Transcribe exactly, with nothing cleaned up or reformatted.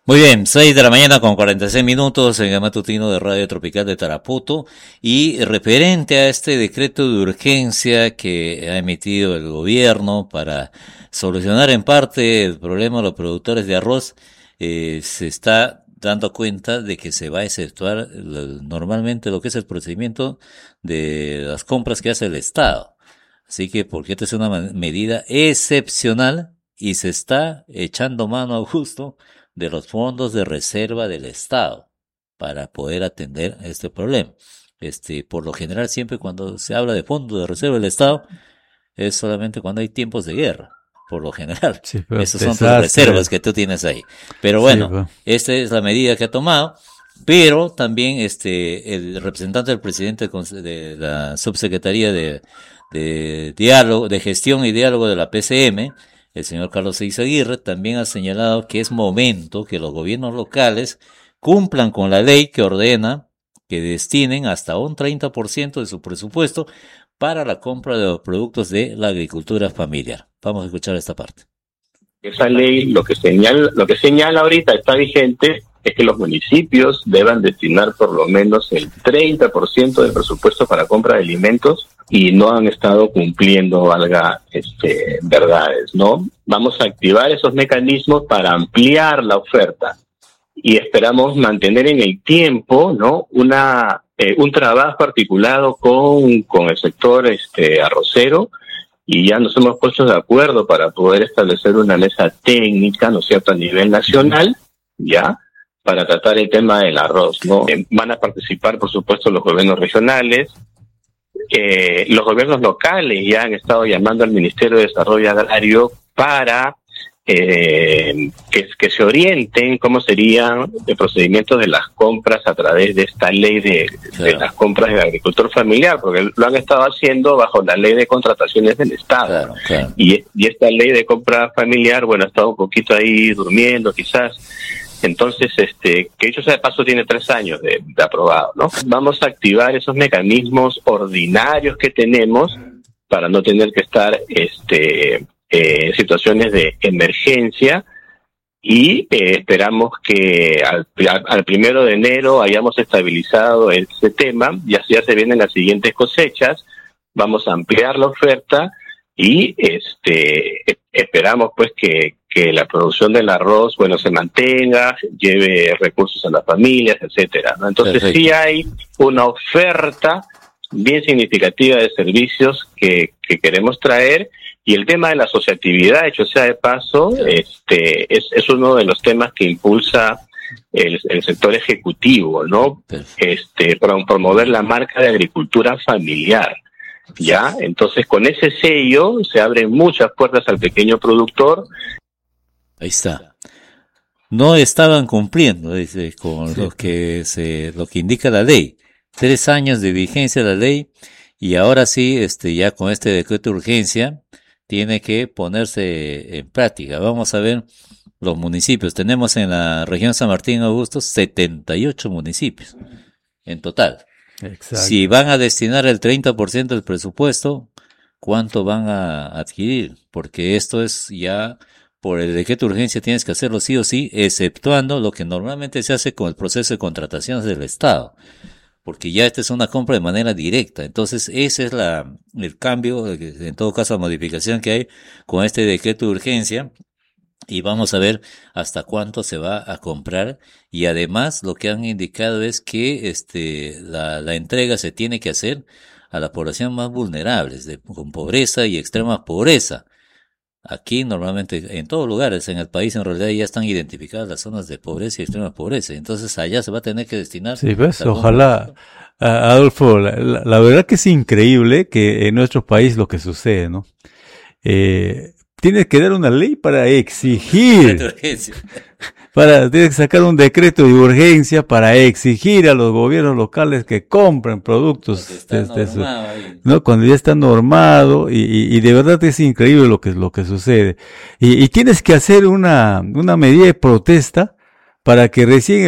Muy bien, seis de la mañana con cuarenta y seis minutos en el matutino de Radio Tropical de Tarapoto, y referente a este decreto de urgencia que ha emitido el gobierno para solucionar en parte el problema de los productores de arroz, eh, se está dando cuenta de que se va a efectuar normalmente lo que es el procedimiento de las compras que hace el Estado. Así que, porque esta es una medida excepcional y se está echando mano a gusto de los fondos de reserva del Estado para poder atender este problema. Este, por lo general, siempre cuando se habla de fondos de reserva del Estado, es solamente cuando hay tiempos de guerra, por lo general. Sí, esas son tus reservas que tú tienes ahí. Pero bueno, sí, pero... esta es la medida que ha tomado, pero también este, el representante del presidente de la subsecretaría de, de diálogo, de gestión y diálogo de la P C M, el señor Carlos Eizaguirre, también ha señalado que es momento que los gobiernos locales cumplan con la ley que ordena que destinen hasta un treinta por ciento de su presupuesto para la compra de los productos de la agricultura familiar. Vamos a escuchar esta parte. Esa ley lo que señala, lo que señala ahorita está vigente es que los municipios deban destinar por lo menos el treinta por ciento del presupuesto para compra de alimentos y no han estado cumpliendo, valga, este, verdades, ¿no? Vamos a activar esos mecanismos para ampliar la oferta y esperamos mantener en el tiempo, ¿no? Una, eh, un trabajo articulado con, con el sector, este, arrocero, y ya nos hemos puesto de acuerdo para poder establecer una mesa técnica, ¿no es cierto?, a nivel nacional, ya, para tratar el tema del arroz, ¿no? Eh, van a participar, por supuesto, los gobiernos regionales, eh, los gobiernos locales ya han estado llamando al Ministerio de Desarrollo Agrario para eh, que, que se orienten cómo serían el procedimiento de las compras a través de esta ley de, claro. de las compras del agricultor familiar, porque lo han estado haciendo bajo la ley de contrataciones del Estado. Claro, claro. Y, y esta ley de compra familiar, bueno, ha estado un poquito ahí durmiendo quizás. Entonces, este, que dicho sea de paso, tiene tres años de, de aprobado, ¿no? Vamos a activar esos mecanismos ordinarios que tenemos para no tener que estar, este, eh, situaciones de emergencia y eh, esperamos que al, al primero de enero hayamos estabilizado ese tema y así ya se vienen las siguientes cosechas. Vamos a ampliar la oferta y este esperamos pues que, que la producción del arroz, bueno, se mantenga, lleve recursos a las familias, etcétera, ¿no? Entonces Perfecto. Sí hay una oferta bien significativa de servicios que, que queremos traer, y el tema de la asociatividad, hecho sea de paso, sí. este es, es uno de los temas que impulsa el, el sector ejecutivo, ¿no? Este para promover la marca de agricultura familiar. Ya, entonces con ese sello se abren muchas puertas al pequeño productor. Ahí está. No estaban cumpliendo, dice, con sí. lo que se, lo que indica la ley. Tres años de vigencia de la ley, y ahora sí, este, ya con este decreto de urgencia, tiene que ponerse en práctica. Vamos a ver los municipios. Tenemos en la región San Martín Augusto setenta y ocho municipios en total. Exacto. Si van a destinar el treinta por ciento del presupuesto, ¿cuánto van a adquirir? Porque esto es ya, por el decreto de urgencia tienes que hacerlo sí o sí, exceptuando lo que normalmente se hace con el proceso de contrataciones del Estado. Porque ya esta es una compra de manera directa. Entonces ese es la, el cambio, en todo caso la modificación que hay con este decreto de urgencia. Y vamos a ver hasta cuánto se va a comprar, y además lo que han indicado es que este la, la entrega se tiene que hacer a la población más vulnerables, de, con pobreza y extrema pobreza. Aquí normalmente en todos lugares en el país en realidad ya están identificadas las zonas de pobreza y extrema pobreza, entonces allá se va a tener que destinar. Sí, pues ojalá, a, Adolfo, la, la, la verdad que es increíble que en nuestro país lo que sucede, ¿no? Eh, Tienes que dar una ley para exigir, para tienes que sacar un decreto de urgencia para exigir a los gobiernos locales que compren productos desde su, no, cuando ya está normado, y, y, y de verdad es increíble lo que lo que sucede, y, y tienes que hacer una una medida de protesta para que recién